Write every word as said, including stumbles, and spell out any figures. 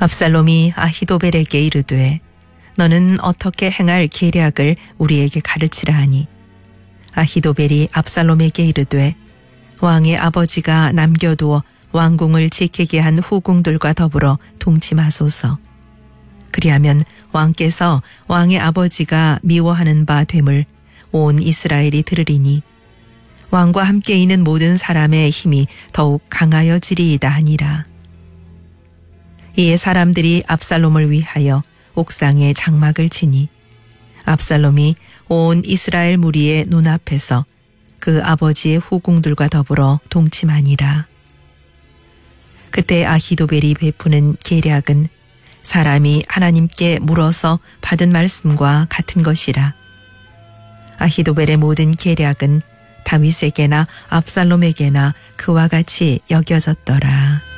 압살롬이 아히도벨에게 이르되 너는 어떻게 행할 계략을 우리에게 가르치라 하니 아히도벨이 압살롬에게 이르되 왕의 아버지가 남겨두어 왕궁을 지키게 한 후궁들과 더불어 동침하소서. 그리하면 왕께서 왕의 아버지가 미워하는 바 됨을 온 이스라엘이 들으리니 왕과 함께 있는 모든 사람의 힘이 더욱 강하여지리이다 하니라. 이에 사람들이 압살롬을 위하여 옥상에 장막을 치니 압살롬이 온 이스라엘 무리의 눈앞에서 그 아버지의 후궁들과 더불어 동침하니라. 그때 아히도벨이 베푸는 계략은 사람이 하나님께 물어서 받은 말씀과 같은 것이라. 아히도벨의 모든 계략은 다윗에게나 압살롬에게나 그와 같이 여겨졌더라.